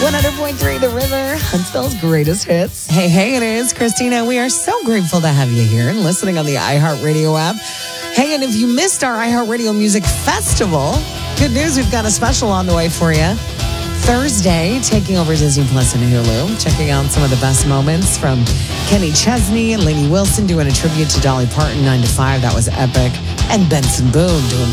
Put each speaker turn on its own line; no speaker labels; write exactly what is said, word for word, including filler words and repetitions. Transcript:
one hundred point three The River, Huntsville's greatest hits. Hey, hey, it is Christina. We are so grateful to have you here and listening on the iHeartRadio app. Hey, and if you missed our iHeartRadio Music Festival, good news, we've got a special on the way for you. Thursday, taking over Disney Plus and Hulu, checking out some of the best moments from Kenny Chesney and Lainey Wilson doing a tribute to Dolly Parton, nine to five. That was epic. And Benson Boone doing